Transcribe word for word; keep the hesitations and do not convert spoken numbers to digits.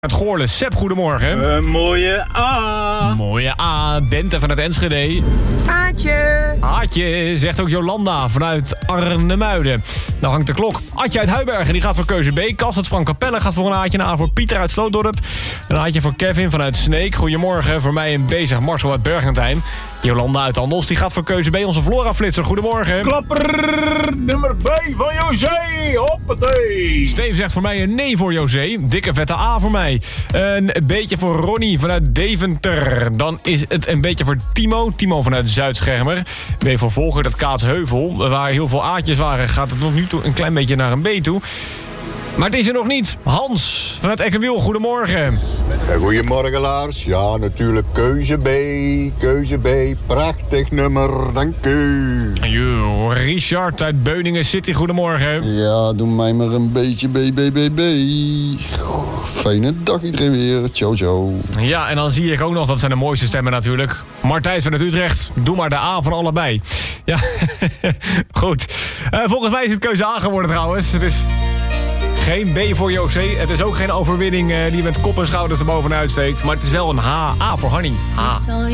Het Goorlen. Seb, goedemorgen. Een mooie A. Mooie A. Bente van het Enschede. Aatje. Aatje, zegt ook Jolanda vanuit Arnhemuiden. Nou hangt de klok. Atje uit Huibergen, die gaat voor keuze B. Kas uit Sprangkapelle gaat voor een Aatje. Een A voor Pieter uit Slootdorp. Een Aatje voor Kevin vanuit Sneek. Goedemorgen. Voor mij een B, zegt Marcel uit Bergentheim. Jolanda uit Andos, die gaat voor keuze B. Onze Flora-flitser. Goedemorgen. Klapper, nummer B van José. Hoppatee. Steve zegt voor mij een nee voor José. Dikke vette A voor mij. Een beetje voor Ronnie vanuit Deventer. Dan is het een beetje voor Timo. Timo vanuit Zuidschermer. B voor Volger, dat Kaatsheuvel. Waar heel veel A'tjes waren, gaat het nog nu toe een klein beetje naar een B toe. Maar het is er nog niet. Hans vanuit Ekkenwiel, goedemorgen. Goedemorgen Lars. Ja, natuurlijk keuze B. Keuze B. Prachtig nummer, dank u. Yo, Richard uit Beuningen City, goedemorgen. Ja, doe mij maar een beetje B, B, B, B. Fijne dag iedereen weer. Ciao, ciao. Ja, en dan zie ik ook nog, dat zijn de mooiste stemmen natuurlijk. Martijn vanuit Utrecht, doe maar de A van allebei. Ja, goed. Uh, volgens mij is het keuze A geworden trouwens. Het is geen B voor José. Het is ook geen overwinning uh, die met kop en schouders erbovenuit steekt. Maar het is wel een H. A voor Hanny. H.